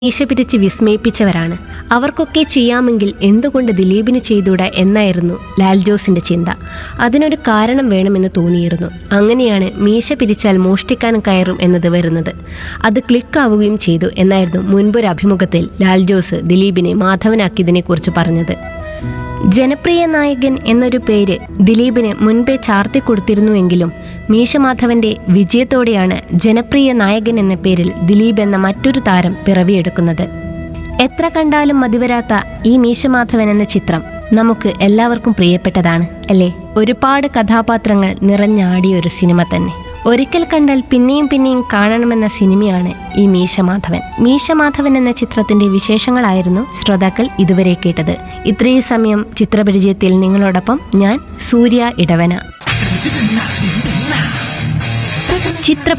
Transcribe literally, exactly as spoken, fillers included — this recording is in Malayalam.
മീശ പിരിച്ച് വിസ്മയിപ്പിച്ചവരാണ്. അവർക്കൊക്കെ ചെയ്യാമെങ്കിൽ എന്തുകൊണ്ട് ദിലീപിന് ചെയ്തൂടാ എന്നായിരുന്നു ലാൽ ജോസിന്റെ ചിന്ത. അതിനൊരു കാരണം വേണമെന്ന് തോന്നിയിരുന്നു. അങ്ങനെയാണ് മീശ പിരിച്ചാൽ മോഷ്ടിക്കാൻ കയറും എന്നത് വരുന്നത്. അത് ക്ലിക്കാവുകയും ചെയ്തു എന്നായിരുന്നു മുൻപൊരു അഭിമുഖത്തിൽ ലാൽ ജോസ് ദിലീപിനെ മാധവനാക്കിയതിനെക്കുറിച്ച് പറഞ്ഞത്. ജനപ്രിയ നായകൻ എന്നൊരു പേര് ദിലീപിന് മുൻപേ ചാർത്തിക്കൊടുത്തിരുന്നുവെങ്കിലും മീശമാധവന്റെ വിജയത്തോടെയാണ് ജനപ്രിയ നായകൻ എന്ന പേരിൽ ദിലീപ് എന്ന മറ്റൊരു താരം പിറവിയെടുക്കുന്നത്. എത്ര കണ്ടാലും മതിവരാത്ത ഈ മീശമാധവൻ എന്ന ചിത്രം നമുക്ക് എല്ലാവർക്കും പ്രിയപ്പെട്ടതാണ് അല്ലേ? ഒരുപാട് കഥാപാത്രങ്ങൾ നിറഞ്ഞാടിയ ഒരു സിനിമ തന്നെ. ഒരിക്കൽ കണ്ടാൽ പിന്നെയും പിന്നെയും കാണണമെന്ന സിനിമയാണ് ഈ മീശമാധവൻ. മീശമാധവൻ എന്ന ചിത്രത്തിന്റെ വിശേഷങ്ങളായിരുന്നു ശ്രോതാക്കൾ ഇതുവരെ കേട്ടത്. ഇത്രയും സമയം ചിത്രപരിചയത്തിൽ നിങ്ങളോടൊപ്പം ഞാൻ സൂര്യ ഇടവന. ചിത്ര